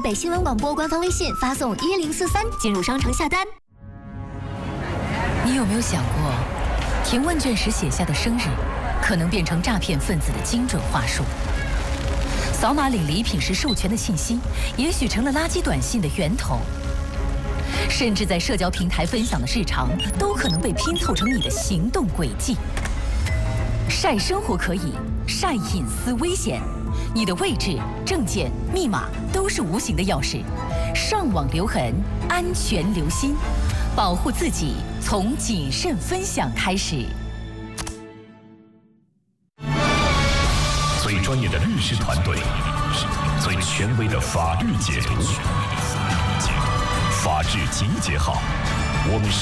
北新闻广播官方微信发送1043进入商城下单。 你有没有想过，填问卷时写下的生日，可能变成诈骗分子的精准话术？扫码领礼品时授权的信息，也许成了垃圾短信的源头。甚至在社交平台分享的日常，都可能被拼凑成你的行动轨迹。晒生活可以，晒隐私危险。你的位置、证件、密码都是无形的钥匙。上网留痕，安全留心，保护自己从谨慎分享开始。 最专业的律师团队，最权威的法律解读，法治集结号，我们是